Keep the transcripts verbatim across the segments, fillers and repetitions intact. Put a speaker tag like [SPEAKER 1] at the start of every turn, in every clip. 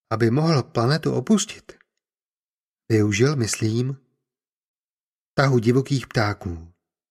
[SPEAKER 1] Aby mohl planetu opustit, využil, myslím, tahu divokých ptáků.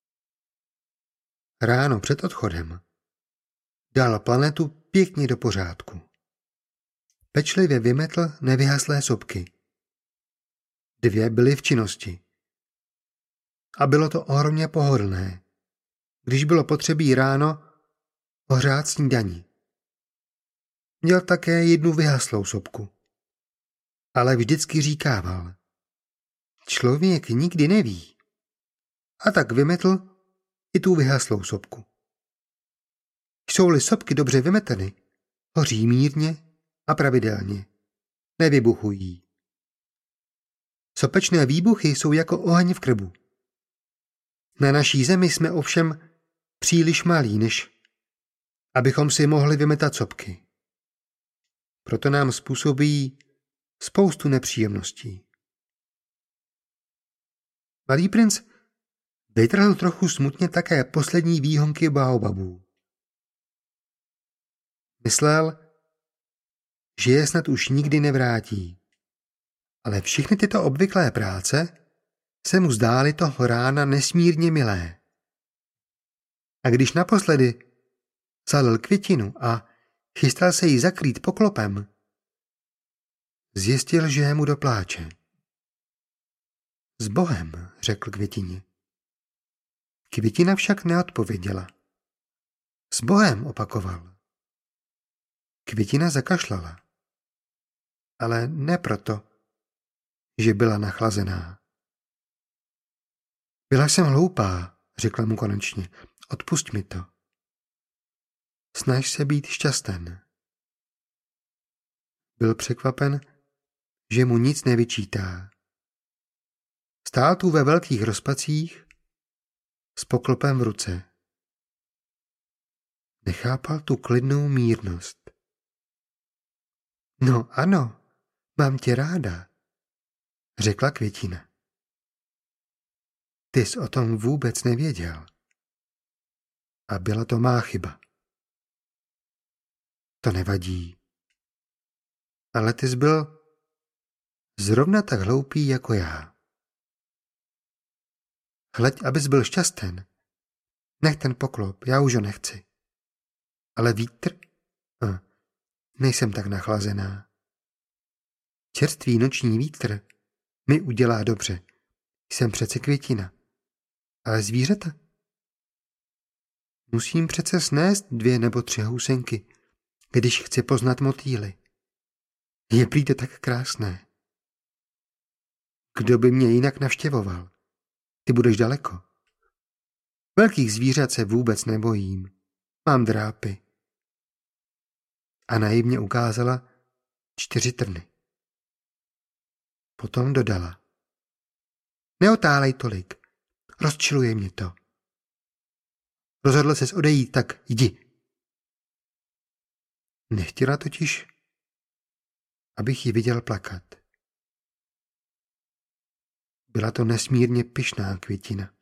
[SPEAKER 1] Ráno před odchodem dal planetu pěkně do pořádku. Pečlivě vymetl nevyhaslé sopky. Dvě byly v činnosti. A bylo to ohromně pohodlné, když bylo potřebí ráno ohřát snídani. Měl také jednu vyhaslou sopku. Ale vždycky říkával: člověk nikdy neví. A tak vymetl i tu vyhaslou sopku. Jsou-li sopky dobře vymeteny, hoří mírně a pravidelně. Nevybuchují. Sopečné výbuchy jsou jako oheň v krbu. Na naší zemi jsme ovšem příliš malí, než abychom si mohli vymetat sopky. Proto nám způsobí spoustu nepříjemností. Malý princ vytrhl trochu smutně také poslední výhonky baobabů. Myslel, že je snad už nikdy nevrátí. Ale všechny tyto obvyklé práce se mu zdály toho rána nesmírně milé. A když naposledy zalil květinu a chystal se jí zakrýt poklopem, zjistil, že je mu do pláče. S Bohem, řekl květině. Květina však neodpověděla. S Bohem, opakoval. Květina zakašlala. Ale ne proto, že byla nachlazená. Byla jsem hloupá, řekla mu konečně. Odpusť mi to. Snaž se být šťasten. Byl překvapen, že mu nic nevyčítá. Stál tu ve velkých rozpacích s poklopem v ruce. Nechápal tu klidnou mírnost. No ano, mám tě ráda, řekla květina. Ty jsi o tom vůbec nevěděl. A byla to má chyba. To nevadí. Ale ty jsi byl zrovna tak hloupý jako já. Hleď, abys byl šťasten. Nech ten poklop, já už ho nechci. Ale vítr? A, nejsem tak nachlazená. Čerstvý noční vítr mi udělá dobře. Jsem přece květina. Ale zvířata? Musím přece snést dvě nebo tři housenky, když chci poznat motýly. Je prý to tak krásné. Kdo by mě jinak navštěvoval? Ty budeš daleko. Velkých zvířat se vůbec nebojím. Mám drápy. A naivně ukázala čtyři trny. Potom dodala. Neotálej tolik. Rozčiluje mě to. Rozhodl ses odejít, tak jdi. Nechtěla totiž, abych ji viděl plakat. Byla to nesmírně pyšná květina.